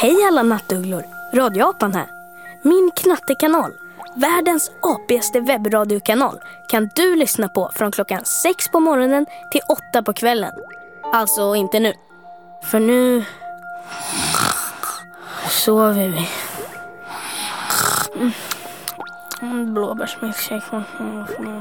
Hej alla nattugglor, radioapan här. Min knattekanal, världens apigaste webbradiokanal, kan du lyssna på från klockan 6 på morgonen till 8 på kvällen. Alltså inte nu, för nu sover vi. Blåbärsmilkshake.